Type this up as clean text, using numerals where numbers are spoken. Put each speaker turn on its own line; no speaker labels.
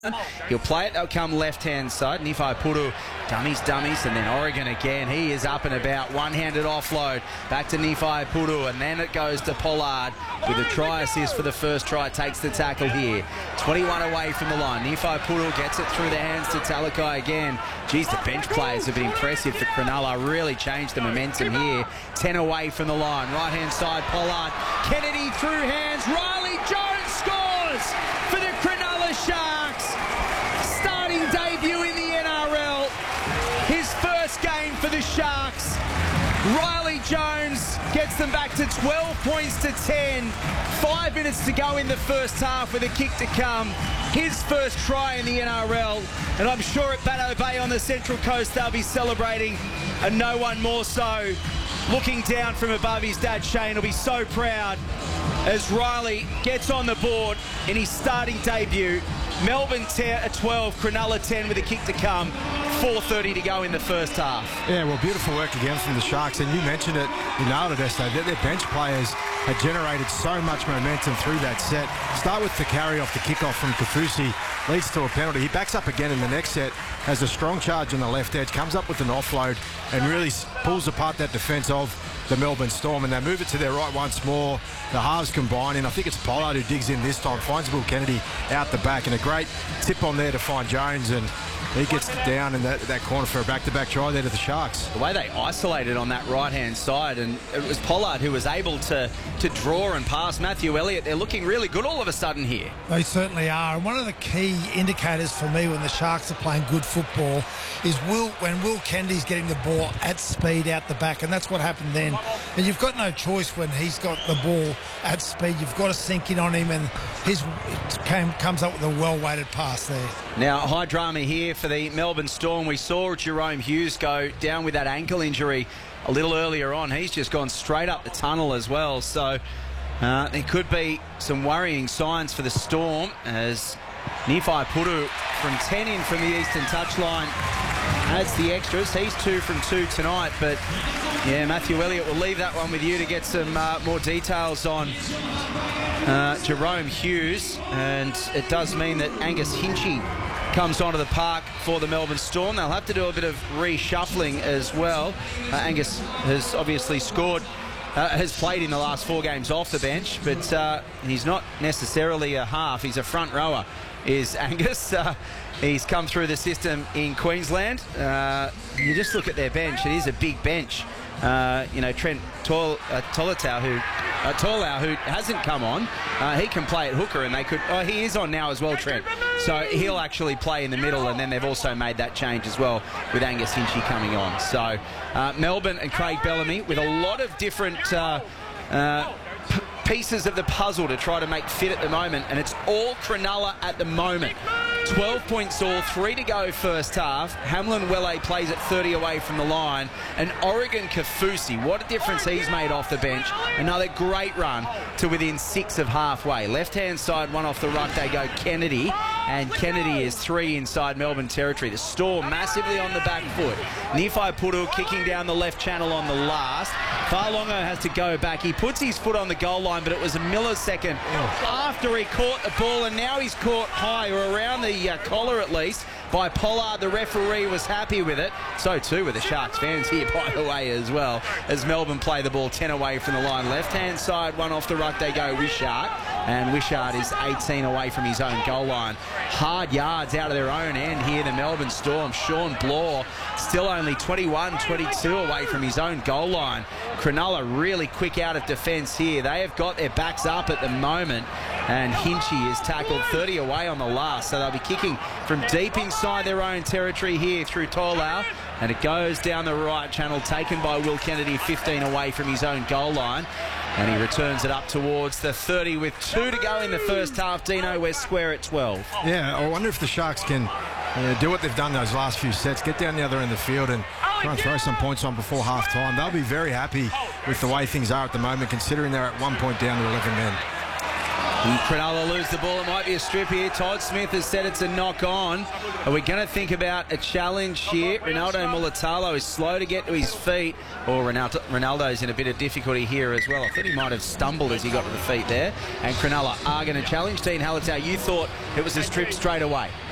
He'll play it. They'll come left-hand side. Nifai Puru, dummies, and then Oregon again. He is up and about. One-handed offload. Back to Nifai Puru, and then it goes to Pollard with a try assist for the first try. Takes the tackle here. 21 away from the line. Nifai Puru gets it through the hands to Talakai again. Geez, the bench players have been impressive for Cronulla. Really changed the momentum here. 10 away from the line. Right-hand side, Pollard. Kennedy through hands. Riley Jones scores for the Cronulla Sharks. Starting debut in the NRL. His first game for the Sharks. Riley Jones gets them back to 12 points to 10. 5 minutes to go in the first half with a kick to come. His first try in the NRL. And I'm sure at Batto Bay on the Central Coast they'll be celebrating. And no one more so. Looking down from above, his dad Shane will be so proud as Riley gets on the board in his starting debut. Melbourne 12, Cronulla 10 with a kick to come. 4:30 to go in the first half.
Yeah, well, beautiful work again from the Sharks. And you mentioned it, you nailed it, Esto. Their bench players had generated so much momentum through that set. Start with the carry off the kickoff from Kafusi. Leads to a penalty. He backs up again in the next set, has a strong charge on the left edge, comes up with an offload and really pulls apart that defence of the Melbourne Storm, and they move it to their right once more. The halves combine, and I think it's Pollard who digs in this time, finds Will Kennedy out the back, and a great tip on there to find Jones, and he gets down in that corner for a back-to-back try there to the Sharks.
The way they isolated on that right-hand side, and it was Pollard who was able to draw and pass Matthew Elliott. They're looking really good all of a sudden here.
They certainly are. And one of the key indicators for me when the Sharks are playing good football is when Will Kennedy's getting the ball at speed out the back, and that's what happened then. And you've got no choice when he's got the ball at speed. You've got to sink in on him, and comes up with a well-weighted pass there.
Now, high drama here for the Melbourne Storm. We saw Jerome Hughes go down with that ankle injury a little earlier on. He's just gone straight up the tunnel as well. So there could be some worrying signs for the Storm as Nifai Puru from 10 in from the eastern touchline adds the extras. He's 2 from 2 tonight, but yeah, Matthew Elliott, will leave that one with you to get some more details on Jerome Hughes. And it does mean that Angus Hinchy comes onto the park for the Melbourne Storm. They'll have to do a bit of reshuffling as well. Angus has obviously scored, has played in the last 4 games off the bench, but he's not necessarily a half. He's a front rower, is Angus. He's come through the system in Queensland. You just look at their bench. It is a big bench. Trent Tolau, who hasn't come on, he can play at hooker, and they could. Oh, he is on now as well, Trent. So he'll actually play in the middle, and then they've also made that change as well with Angus Hinchy coming on. So Melbourne and Craig Bellamy with a lot of different pieces of the puzzle to try to make fit at the moment, and it's all Cronulla at the moment. 12 points all, 3 to go first half. Hamlin Welle plays at 30 away from the line. And Oregon Kafusi, what a difference he's made off the bench. Another great run to within 6 of halfway. Left-hand side, one off the ruck, they go Kennedy. And Kennedy is 3 inside Melbourne territory. The Storm massively on the back foot. Nifai Puru kicking down the left channel on the last. Farlongo has to go back. He puts his foot on the goal line, but it was a millisecond after he caught the ball, and now he's caught high or around the collar at least by Pollard. The referee was happy with it. So too with the Sharks fans here, by the way, as well, as Melbourne play the ball 10 away from the line. Left-hand side, one off the ruck, they go Wishart. And Wishart is 18 away from his own goal line. Hard yards out of their own end here, the Melbourne Storm. Sean Blore still only 21, 22 away from his own goal line. Cronulla really quick out of defence here. They have got their backs up at the moment. And Hinchy is tackled 30 away on the last. So they'll be kicking from deep inside their own territory here through Tolau. And it goes down the right channel, taken by Will Kennedy, 15 away from his own goal line. And he returns it up towards the 30 with 2 to go in the first half. Dino, we're square at 12.
Yeah, I wonder if the Sharks can do what they've done those last few sets, get down the other end of the field and try and throw some points on before half-time. They'll be very happy with the way things are at the moment, considering they're at 1 point down to 11 men.
And Cronulla lose the ball. It might be a strip here. Todd Smith has said it's a knock-on. Are we going to think about a challenge here? Ronaldo Mulatalo is slow to get to his feet. Or Ronaldo's in a bit of difficulty here as well. I thought he might have stumbled as he got to the feet there. And Cronulla are going to challenge. Dean Hallertau, you thought it was a strip straight away.